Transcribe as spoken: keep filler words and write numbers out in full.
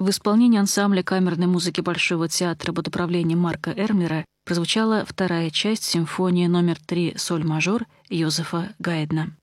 В исполнении ансамбля камерной музыки Большого театра под управлением Марка Эрмлера прозвучала вторая часть симфонии номер три соль мажор Йозефа Гайдна.